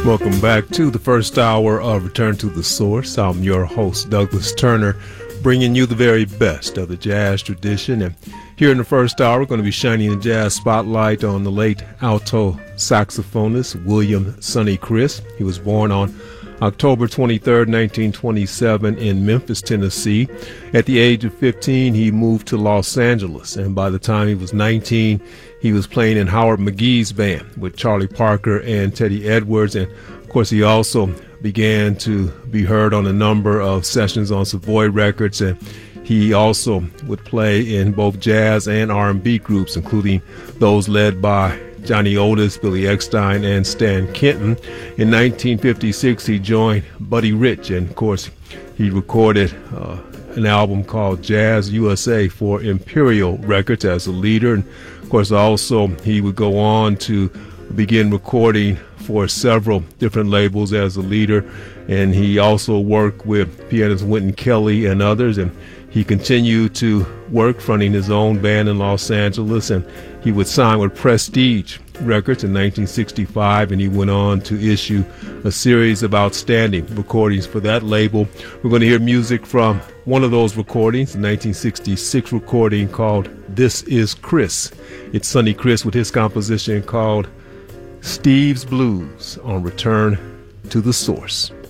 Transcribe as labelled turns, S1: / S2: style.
S1: Welcome back to the first hour of Return to the Source. I'm your host, Douglas Turner, bringing you the very best of the jazz tradition. And here in the first hour, we're going to be shining the jazz spotlight on the late alto saxophonist William Sonny Criss. He was born on October 23rd, 1927 in Memphis, Tennessee. At the age of 15, he moved to Los Angeles, and by the time he was 19, he was playing in Howard McGee's band with Charlie Parker and Teddy Edwards. And of course, he also began to be heard on a number of sessions on Savoy Records, and he also would play in both jazz and R&B groups, including those led by Johnny Otis, Billy Eckstine, and Stan Kenton. In 1956, he joined Buddy Rich, and of course, he recorded an album called Jazz USA for Imperial Records as a leader. And of course, also, he would go on to begin recording for several different labels as a leader, and he also worked with pianist Wynton Kelly and others, and he continued to work fronting his own band in Los Angeles, and he would sign with Prestige Records in 1965, and he went on to issue a series of outstanding recordings for that label. We're going to hear music from one of those recordings, the 1966 recording called This Is Criss. It's Sonny Criss with his composition called Steve's Blues on Return to the Source.